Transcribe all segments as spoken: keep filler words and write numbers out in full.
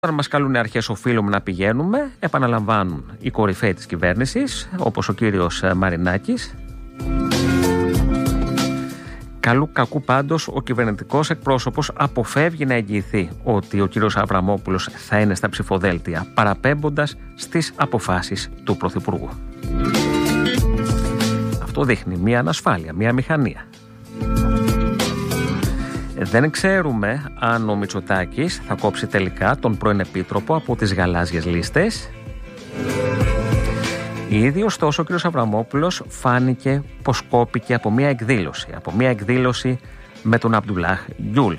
Όταν μας καλούν αρχές οφείλουμε να πηγαίνουμε, επαναλαμβάνουν οι κορυφαίοι της κυβέρνησης, όπως ο κύριος Μαρινάκης. Καλού κακού πάντως ο κυβερνητικός εκπρόσωπος αποφεύγει να εγγυηθεί ότι ο κύριος Αβραμόπουλος θα είναι στα ψηφοδέλτια, παραπέμποντας στις αποφάσεις του Πρωθυπουργού. Αυτό δείχνει μια ανασφάλεια, μια μηχανία. Δεν ξέρουμε αν ο Μητσοτάκης θα κόψει τελικά τον πρώην Επίτροπο από τις γαλάζιες λίστες. Ήδη ωστόσο ο κ. Αβραμόπουλος φάνηκε πως κόπηκε από μια εκδήλωση, από μια εκδήλωση με τον Αμπτουλάχ Γκιούλ.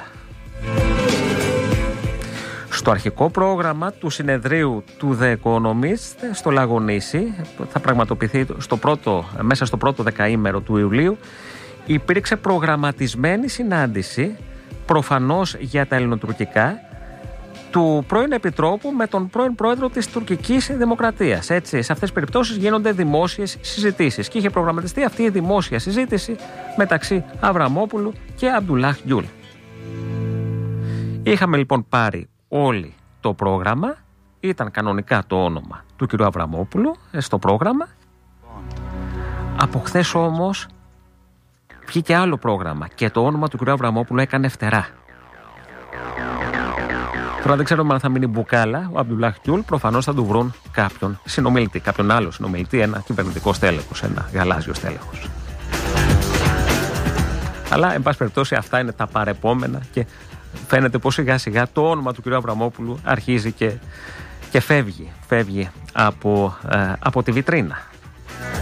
Στο αρχικό πρόγραμμα του συνεδρίου του The Economist στο Λαγονήσι, θα πραγματοποιηθεί στο πρώτο, μέσα στο πρώτο δεκαήμερο του Ιουλίου, υπήρξε προγραμματισμένη συνάντηση, προφανώς για τα ελληνοτουρκικά, του πρώην Επιτρόπου με τον πρώην Πρόεδρο της Τουρκικής Δημοκρατίας. Έτσι, σε αυτές τις περιπτώσεις γίνονται δημόσιες συζητήσεις και είχε προγραμματιστεί αυτή η δημόσια συζήτηση μεταξύ Αβραμόπουλου και Αμπτουλάχ Γκιούλ. Είχαμε λοιπόν πάρει όλοι το πρόγραμμα, ήταν κανονικά το όνομα του κ. Αβραμόπουλου στο πρόγραμμα. Από χθες όμως βγήκε άλλο πρόγραμμα και το όνομα του κ. Αβραμόπουλου έκανε φτερά. Τώρα δεν ξέρουμε αν θα μείνει μπουκάλα ο Αμπτουλάχ Γκιούλ, προφανώς θα του βρουν κάποιον συνομιλητή, κάποιον άλλο συνομιλητή, ένα κυβερνητικό στέλεχος, ένα γαλάζιο στέλεχος. Αλλά, εν πάση περιπτώσει, αυτά είναι τα παρεπόμενα και φαίνεται πως σιγά σιγά το όνομα του κ. Αβραμόπουλου αρχίζει και, και φεύγει, φεύγει από, ε, από τη βιτρίνα.